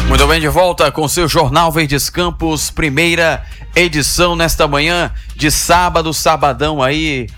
Muito bem, de volta com o seu Jornal Verdes Campos, primeira edição nesta manhã de sábado, sabadão aí,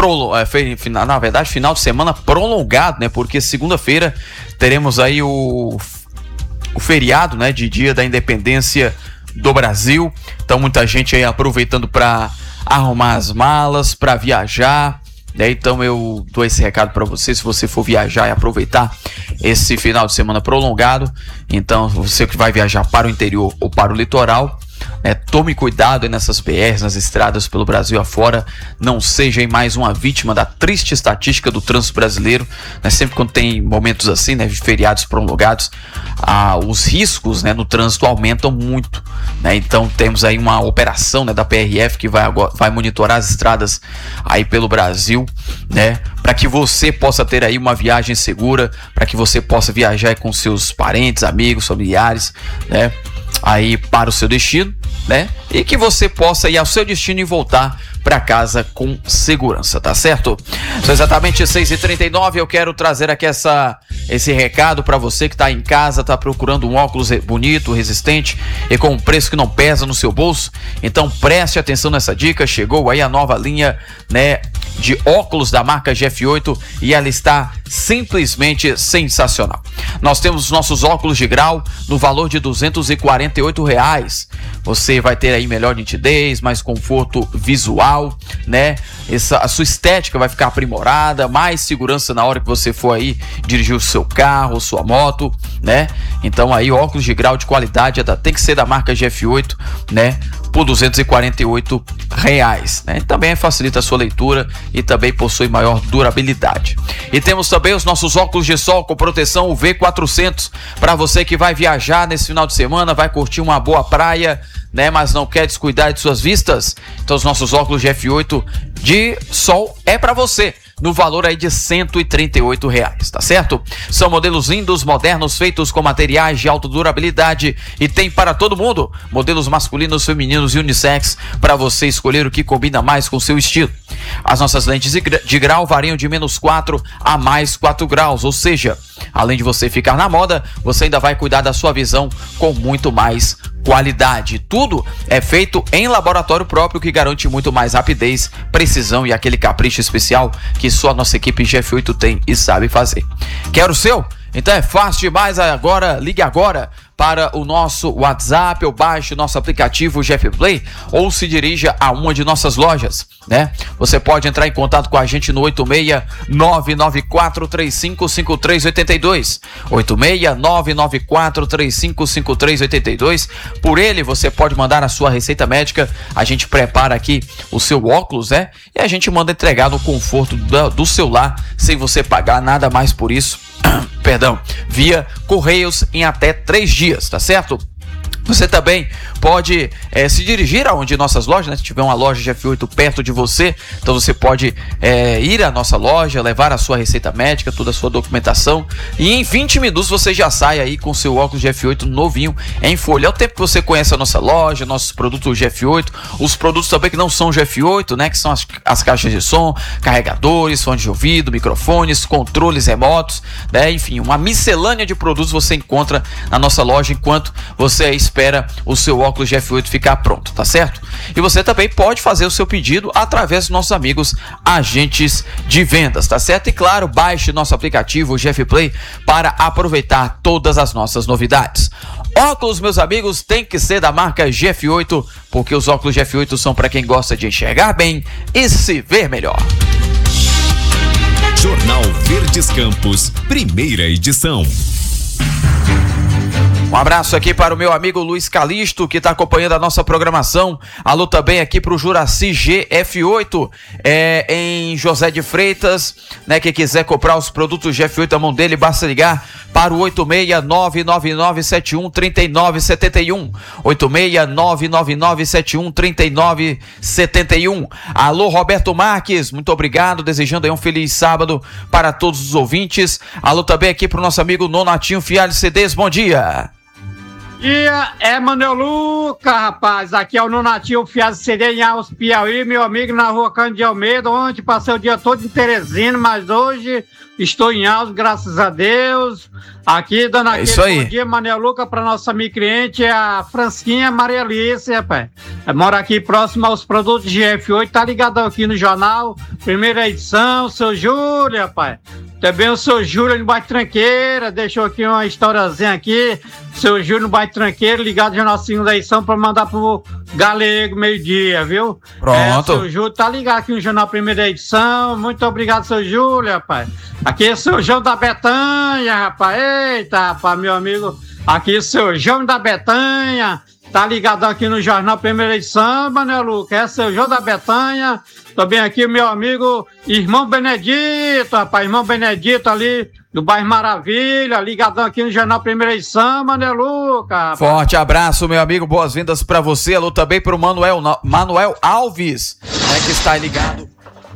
na verdade final de semana prolongado, né? Porque segunda-feira teremos aí o feriado, né? De Dia da Independência do Brasil, então muita gente aí aproveitando para arrumar as malas, para viajar. Então eu dou esse recado para você, se você for viajar e aproveitar esse final de semana prolongado, então você que vai viajar para o interior ou para o litoral, tome cuidado aí nessas PRs, nas estradas pelo Brasil afora, não seja aí mais uma vítima da triste estatística do trânsito brasileiro, né? Sempre quando tem momentos assim, né, feriados prolongados, os riscos, né, no trânsito aumentam muito, né? Então temos aí uma operação, né, da PRF que vai monitorar as estradas aí pelo Brasil, né, para que você possa ter aí uma viagem segura, para que você possa viajar com seus parentes, amigos, familiares, né, aí para o seu destino, né? E que você possa ir ao seu destino e voltar para casa com segurança, tá certo? São exatamente 6h39, eu quero trazer aqui esse recado para você que tá em casa, tá procurando um óculos bonito, resistente e com um preço que não pesa no seu bolso. Então preste atenção nessa dica, chegou aí a nova linha, né, de óculos da marca GF8 e ela está simplesmente sensacional. Nós temos os nossos óculos de grau no valor de R$248. Você vai ter aí melhor nitidez, mais conforto visual, né? A sua estética vai ficar aprimorada, mais segurança na hora que você for aí dirigir o seu carro, sua moto, né? Então aí óculos de grau de qualidade tem que ser da marca GF8, né? Por R$248, né? Também facilita a sua leitura e também possui maior durabilidade. E temos também os nossos óculos de sol com proteção UV 400 para você que vai viajar nesse final de semana, vai curtir uma boa praia, né, mas não quer descuidar de suas vistas. Então os nossos óculos GF8 de sol é para você, no valor aí de R$138, tá certo? São modelos lindos, modernos, feitos com materiais de alta durabilidade e tem para todo mundo, modelos masculinos, femininos e unissex, para você escolher o que combina mais com o seu estilo. As nossas lentes de grau variam de -4 a +4 graus, ou seja, além de você ficar na moda, você ainda vai cuidar da sua visão com muito mais qualidade. Tudo é feito em laboratório próprio, que garante muito mais rapidez, precisão e aquele capricho especial que só a nossa equipe GF8 tem e sabe fazer. Quer o seu? Então é fácil demais agora, ligue agora para o nosso WhatsApp ou baixe o nosso aplicativo GF Play ou se dirija a uma de nossas lojas, né? Você pode entrar em contato com a gente no 86994355382, 86994355382. Por ele você pode mandar a sua receita médica, a gente prepara aqui o seu óculos, né? E a gente manda entregar no conforto do seu lar, sem você pagar nada mais por isso. Perdão, via Correios em até 3 dias, tá certo? Você também pode se dirigir aonde nossas lojas, né? Se tiver uma loja GF8 perto de você, então você pode ir à nossa loja, levar a sua receita médica, toda a sua documentação e em 20 minutos você já sai aí com seu óculos GF8 novinho em folha. É o tempo que você conhece a nossa loja, nossos produtos GF8, os produtos também que não são GF8, né? Que são as caixas de som, carregadores, fones de ouvido, microfones, controles remotos, né? Enfim, uma miscelânea de produtos você encontra na nossa loja enquanto você espera o seu óculos GF8 ficar pronto, tá certo? E você também pode fazer o seu pedido através dos nossos amigos agentes de vendas, tá certo? E claro, baixe nosso aplicativo GF Play para aproveitar todas as nossas novidades. Óculos, meus amigos, tem que ser da marca GF8, porque os óculos GF8 são para quem gosta de enxergar bem e se ver melhor. Jornal Verdes Campos, primeira edição. Um abraço aqui para o meu amigo Luiz Calixto, que está acompanhando a nossa programação. Alô também aqui para o Juraci GF8, em José de Freitas, né? Quem quiser comprar os produtos GF8 à mão dele, basta ligar para o 86999713971, 86999713971. Alô Roberto Marques, muito obrigado, desejando aí um feliz sábado para todos os ouvintes. Alô também aqui para o nosso amigo Nonatinho Fialho CDs, bom dia. dia, Manuel Lucas, rapaz. Aqui é o Nonativo Fiaz CD em Alves, Piauí, meu amigo na rua Cândido de Almeida. Ontem passei o dia todo em Teresina, mas hoje estou em Alves, graças a Deus. Aqui dando aquele bom dia, Manuel Lucas, para nossa amiga cliente, a Fransquinha Maria Alice, rapaz. Mora aqui próximo aos produtos de F8, tá ligado aqui no jornal, primeira edição, seu Júlio, rapaz. Também o seu Júlio no Bairro Tranqueira, deixou aqui uma historiazinha aqui. Seu Júlio no Bairro Tranqueira, ligado já na segunda edição para mandar pro Galego meio-dia, viu? Pronto. Seu Júlio tá ligado aqui no jornal primeira edição. Muito obrigado, seu Júlio, rapaz. Aqui é o seu João da Betanha, rapaz. Eita, rapaz, meu amigo. Aqui é o seu João da Betanha. Tá ligado aqui no jornal primeira edição, Manuel Lucas. É seu João da Betanha. Também aqui o meu amigo Irmão Benedito, rapaz. Irmão Benedito ali do bairro Maravilha, ligadão aqui no jornal primeira edição, Manuel Lucas. Rapaz. Forte abraço, meu amigo. Boas-vindas pra você. Alô também pro Manuel Alves, né, que está ligado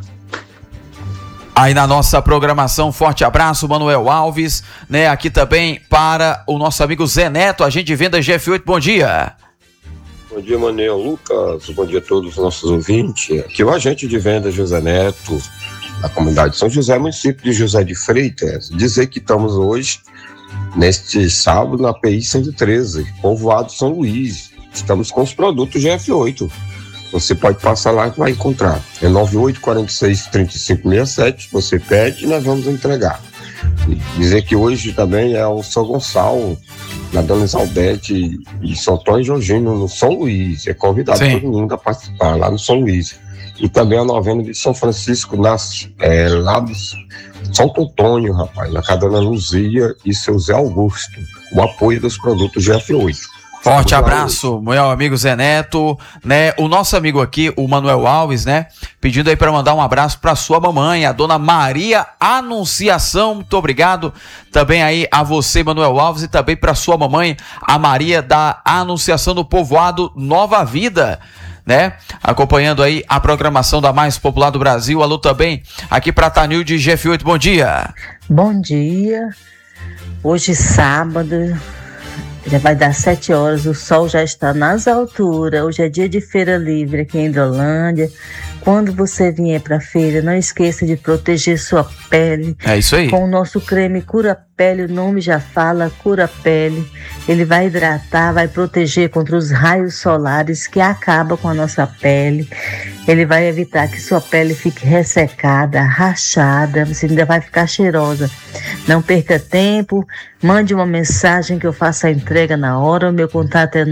aí na nossa programação. Forte abraço, Manuel Alves, né? Aqui também para o nosso amigo Zé Neto, agente de vendas GF8. Bom dia. Bom dia, Manuel Lucas. Bom dia a todos os nossos ouvintes. Aqui é o agente de vendas José Neto, da comunidade de São José, município de José de Freitas. Dizer que estamos hoje, neste sábado, na PI 113, povoado São Luís. Estamos com os produtos GF8. Você pode passar lá que vai encontrar. É 9846-3567. Você pede e nós vamos entregar. E dizer que hoje também é o São Gonçalo, na Dona Isaldete e São Antônio e Jorginho, no São Luís. É convidado todo mundo a participar lá no São Luís. E também a novena de São Francisco, lá do São Antônio, rapaz, na casa da Dona Luzia e seu Zé Augusto. O apoio dos produtos GF8. Forte abraço, meu amigo Zé Neto, né? O nosso amigo aqui, o Manuel Alves, né? Pedindo aí para mandar um abraço para sua mamãe, a dona Maria Anunciação. Muito obrigado também aí a você, Manuel Alves, e também para sua mamãe, a Maria da Anunciação do povoado Nova Vida, né? Acompanhando aí a programação da mais popular do Brasil. Alô também aqui para Tanil de GF8. Bom dia. Bom dia. Hoje sábado. Já vai dar 7 horas, o sol já está nas alturas. Hoje é dia de feira livre aqui em Hidrolândia. Quando você vier para a feira, não esqueça de proteger sua pele. É isso aí. Com o nosso creme Cura Pele, o nome já fala, Cura Pele. Ele vai hidratar, vai proteger contra os raios solares que acabam com a nossa pele. Ele vai evitar que sua pele fique ressecada, rachada, você ainda vai ficar cheirosa. Não perca tempo, mande uma mensagem que eu faça a entrega na hora. O meu contato é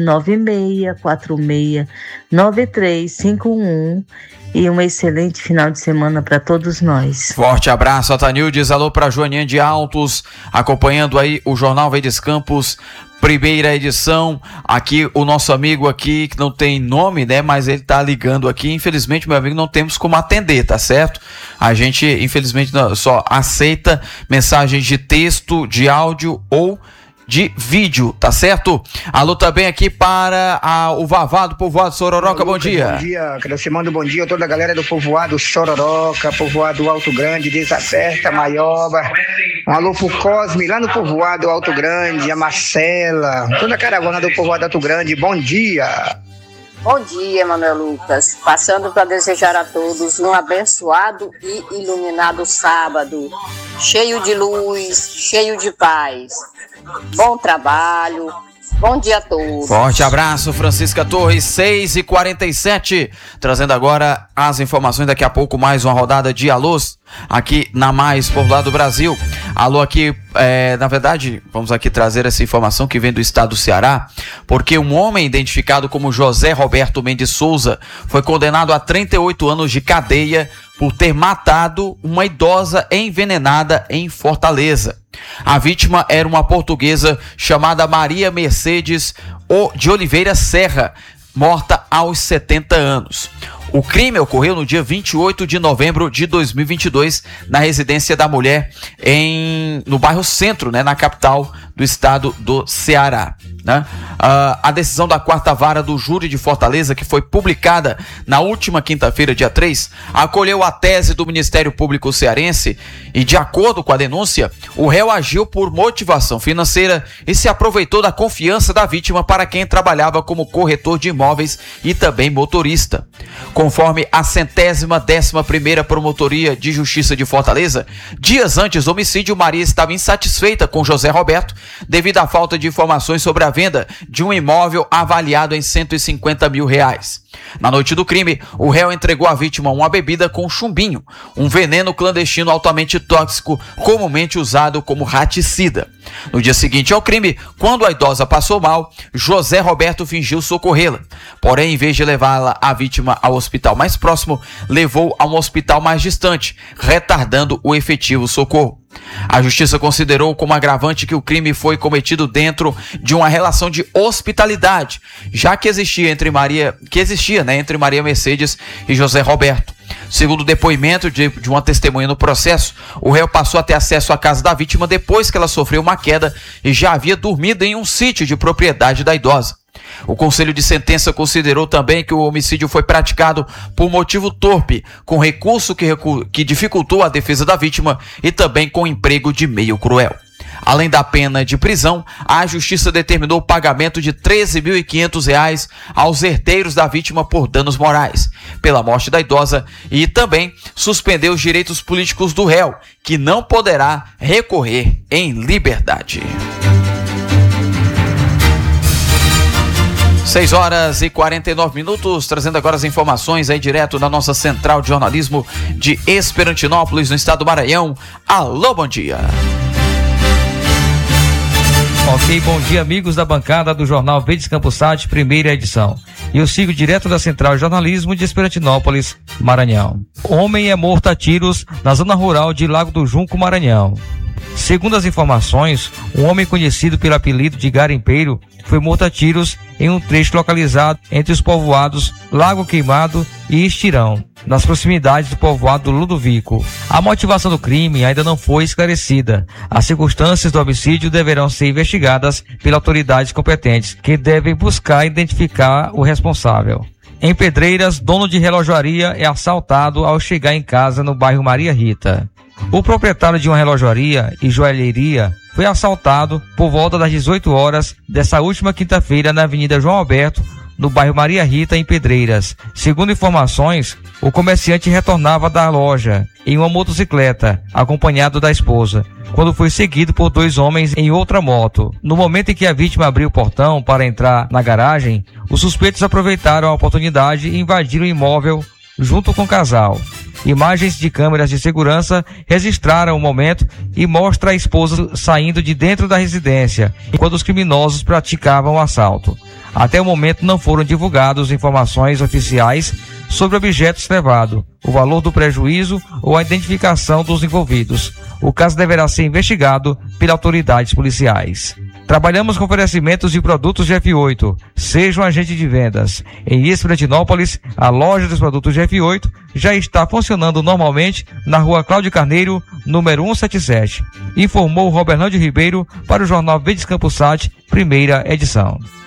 996469351 e um excelente final de semana para todos nós. Forte abraço, Atanildes. Alô para Joaninha de Altos, acompanhando aí o Jornal Verdes Campos, primeira edição. Aqui o nosso amigo aqui, que não tem nome, né, mas ele tá ligando aqui. Infelizmente, meu amigo, não temos como atender, tá certo? A gente, infelizmente, só aceita mensagens de texto, de áudio ou de vídeo, tá certo? Alô também aqui para o Vavá do povoado Sororoca. Bom dia. Bom dia, mando bom dia a toda a galera do povoado Sororoca, povoado Alto Grande, Desacerta, Maioba. Um alô pro Cosme lá no povoado Alto Grande, a Marcela, toda a caravana do povoado Alto Grande. Bom dia. Bom dia, Manuel Lucas. Passando para desejar a todos um abençoado e iluminado sábado, cheio de luz, cheio de paz. Bom trabalho, bom dia a todos. Forte abraço, Francisca Torres, 6h47, trazendo agora as informações. Daqui a pouco mais uma rodada de alôs aqui na mais popular do Brasil. Alô aqui, na verdade, vamos aqui trazer essa informação que vem do estado do Ceará, porque um homem identificado como José Roberto Mendes Souza foi condenado a 38 anos de cadeia por ter matado uma idosa envenenada em Fortaleza. A vítima era uma portuguesa chamada Maria Mercedes de Oliveira Serra, morta aos 70 anos. O crime ocorreu no dia 28 de novembro de 2022, na residência da mulher no bairro Centro, né, na capital do estado do Ceará. Né? A decisão da 4ª Vara do Júri de Fortaleza, que foi publicada na última quinta-feira, dia 3, acolheu a tese do Ministério Público cearense e, de acordo com a denúncia, o réu agiu por motivação financeira e se aproveitou da confiança da vítima para quem trabalhava como corretor de imóveis e também motorista. Conforme a 111ª Promotoria de Justiça de Fortaleza, dias antes do homicídio, Maria estava insatisfeita com José Roberto devido à falta de informações sobre a venda de um imóvel avaliado em R$150 mil. Na noite do crime, o réu entregou à vítima uma bebida com chumbinho, um veneno clandestino altamente tóxico, comumente usado como raticida. No dia seguinte ao crime, quando a idosa passou mal, José Roberto fingiu socorrê-la. Porém, em vez de levá-la, a vítima, ao hospital mais próximo, levou a um hospital mais distante, retardando o efetivo socorro. A justiça considerou como agravante que o crime foi cometido dentro de uma relação de hospitalidade, já que existia entre Maria Mercedes e José Roberto. Segundo o depoimento de uma testemunha no processo, o réu passou a ter acesso à casa da vítima depois que ela sofreu uma queda e já havia dormido em um sítio de propriedade da idosa. O Conselho de Sentença considerou também que o homicídio foi praticado por motivo torpe, com recurso que dificultou a defesa da vítima e também com emprego de meio cruel. Além da pena de prisão, a Justiça determinou o pagamento de R$13.500 aos herdeiros da vítima por danos morais, pela morte da idosa, e também suspendeu os direitos políticos do réu, que não poderá recorrer em liberdade. 6h49, trazendo agora as informações aí direto da nossa central de jornalismo de Esperantinópolis, no estado do Maranhão. Alô, bom dia. Ok, bom dia, amigos da bancada do Jornal Verdes Campos Sat, primeira edição. Eu sigo direto da Central de Jornalismo de Esperantinópolis, Maranhão. Homem é morto a tiros na zona rural de Lago do Junco, Maranhão. Segundo as informações, um homem conhecido pelo apelido de garimpeiro foi morto a tiros em um trecho localizado entre os povoados Lago Queimado e Estirão, nas proximidades do povoado Ludovico. A motivação do crime ainda não foi esclarecida. As circunstâncias do homicídio deverão ser investigadas pelas autoridades competentes, que devem buscar identificar o responsável. Em Pedreiras, dono de relojoaria é assaltado ao chegar em casa no bairro Maria Rita. O proprietário de uma relojoaria e joalheria foi assaltado por volta das 18 horas dessa última quinta-feira na Avenida João Alberto, no bairro Maria Rita, em Pedreiras. Segundo informações, o comerciante retornava da loja em uma motocicleta, acompanhado da esposa, quando foi seguido por dois homens em outra moto. No momento em que a vítima abriu o portão para entrar na garagem, os suspeitos aproveitaram a oportunidade e invadiram o imóvel junto com o casal. Imagens de câmeras de segurança registraram o momento e mostra a esposa saindo de dentro da residência, enquanto os criminosos praticavam o assalto. Até o momento não foram divulgadas informações oficiais sobre objetos levados, o valor do prejuízo ou a identificação dos envolvidos. O caso deverá ser investigado pelas autoridades policiais. Trabalhamos com oferecimentos de produtos GF8. Seja um agente de vendas. Em Esperantinópolis, a loja dos produtos GF8 já está funcionando normalmente na rua Cláudio Carneiro, número 177. Informou Robernando Ribeiro para o Jornal Verdes Campos Sat, primeira edição.